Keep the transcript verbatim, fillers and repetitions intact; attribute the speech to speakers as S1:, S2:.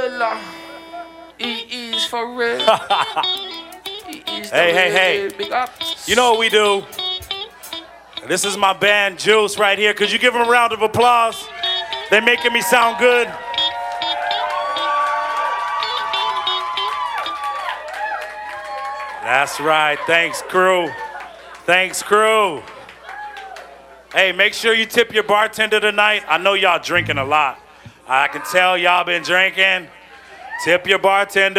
S1: real. He is for real. He is
S2: Hey, hey, hey.
S1: Big ups.
S2: You know what we do? This is my band, Juice, right here. Could you give them a round of applause? They're making me sound good. That's right. Thanks, crew. Thanks, crew. Hey, make sure you tip your bartender tonight. I know y'all drinking a lot. I can tell y'all been drinking. Tip your bartender.